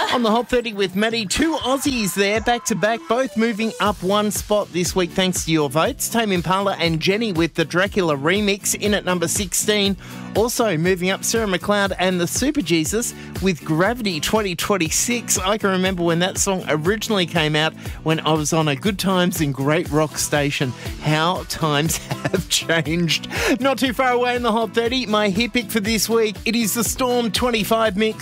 On the Hot 30 with Maddie, two Aussies there, back to back, both moving up one spot this week thanks to your votes. Tame Impala and Jenny with the Dracula remix in at number 16. Also moving up, Sarah McLeod and the Super Jesus with Gravity 2026. I can remember when that song originally came out when I was on a Good Times in Great Rock station. How times have changed. Not too far away in the Hot 30, my hit pick for this week, it is the Storm 25 mix.